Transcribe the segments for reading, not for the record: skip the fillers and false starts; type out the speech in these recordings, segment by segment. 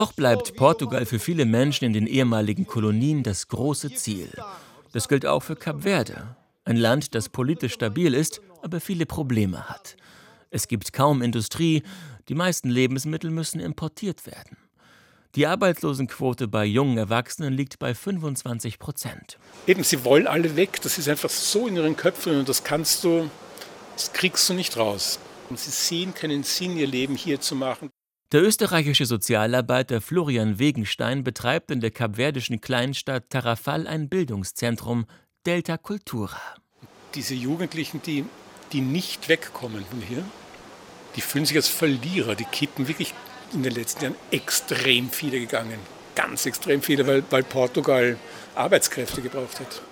Auch bleibt Portugal für viele Menschen in den ehemaligen Kolonien das große Ziel. Das gilt auch für Kap Verde, ein Land, das politisch stabil ist, aber viele Probleme hat. Es gibt kaum Industrie, die meisten Lebensmittel müssen importiert werden. Die Arbeitslosenquote bei jungen Erwachsenen liegt bei 25%. Eben, sie wollen alle weg. Das ist einfach so in ihren Köpfen und das kriegst du nicht raus. Und sie sehen keinen Sinn, ihr Leben hier zu machen. Der österreichische Sozialarbeiter Florian Wegenstein betreibt in der kapverdischen Kleinstadt Tarrafal ein Bildungszentrum, Delta Cultura. Diese Jugendlichen, die nicht wegkommen von hier, die fühlen sich als Verlierer. Die kippen wirklich in den letzten Jahren extrem viele gegangen. Ganz extrem viele, weil Portugal Arbeitskräfte gebraucht hat.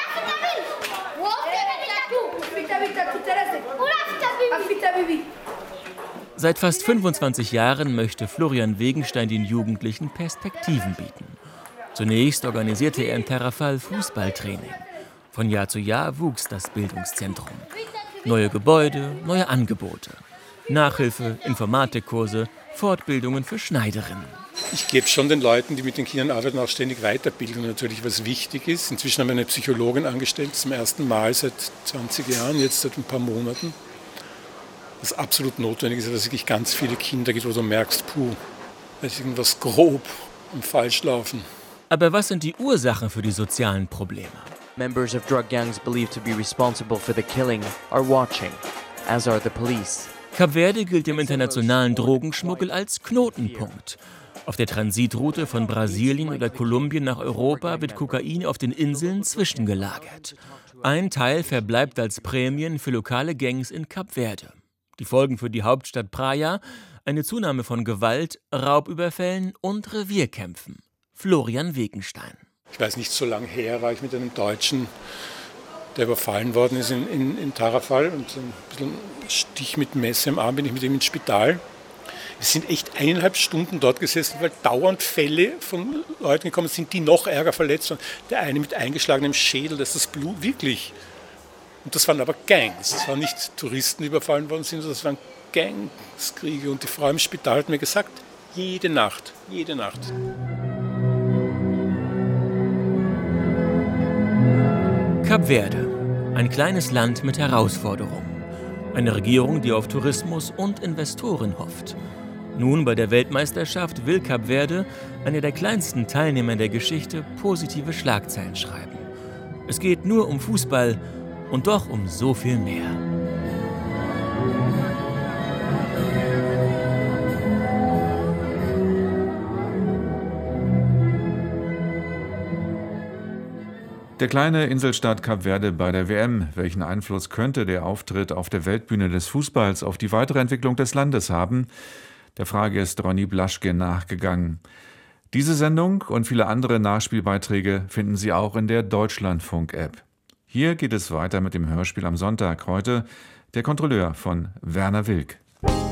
Seit fast 25 Jahren möchte Florian Wegenstein den Jugendlichen Perspektiven bieten. Zunächst organisierte er in Tarrafal Fußballtraining. Von Jahr zu Jahr wuchs das Bildungszentrum. Neue Gebäude, neue Angebote. Nachhilfe, Informatikkurse, Fortbildungen für Schneiderinnen. Ich gebe schon den Leuten, die mit den Kindern arbeiten, auch ständig Weiterbildung natürlich, was wichtig ist. Inzwischen haben wir eine Psychologin angestellt, zum ersten Mal seit 20 Jahren, jetzt seit ein paar Monaten. Was absolut notwendig ist, dass es wirklich ganz viele Kinder gibt, wo du merkst, da ist irgendwas grob und falsch laufen. Aber was sind die Ursachen für die sozialen Probleme? Members of drug gangs believed to be responsible for the killing are watching, as are the police. Kap Verde gilt im internationalen Drogenschmuggel als Knotenpunkt. Auf der Transitroute von Brasilien oder Kolumbien nach Europa wird Kokain auf den Inseln zwischengelagert. Ein Teil verbleibt als Prämien für lokale Gangs in Kap Verde. Die Folgen für die Hauptstadt Praia: eine Zunahme von Gewalt, Raubüberfällen und Revierkämpfen. Florian Wegenstein. Ich weiß nicht, so lange her war ich mit einem Deutschen, der überfallen worden ist in Tarrafal, und ein bisschen Stich mit Messer im Arm, bin ich mit ihm ins Spital. Wir sind echt 1,5 Stunden dort gesessen, weil dauernd Fälle von Leuten gekommen sind, die noch ärger verletzt waren. Der eine mit eingeschlagenem Schädel, das ist das Blut, wirklich. Und das waren aber Gangs, das waren nicht Touristen, die überfallen worden sind, sondern das waren Gangskriege. Und die Frau im Spital hat mir gesagt, jede Nacht. Kap Verde, ein kleines Land mit Herausforderungen. Eine Regierung, die auf Tourismus und Investoren hofft. Nun bei der Weltmeisterschaft will Kap Verde, einer der kleinsten Teilnehmer der Geschichte, positive Schlagzeilen schreiben. Es geht nur um Fußball und doch um so viel mehr. Der kleine Inselstaat Kap Verde bei der WM. Welchen Einfluss könnte der Auftritt auf der Weltbühne des Fußballs auf die weitere Entwicklung des Landes haben? Der Frage ist Ronny Blaschke nachgegangen. Diese Sendung und viele andere Nachspielbeiträge finden Sie auch in der Deutschlandfunk-App. Hier geht es weiter mit dem Hörspiel am Sonntag. Heute der Kontrolleur von Werner Wilk.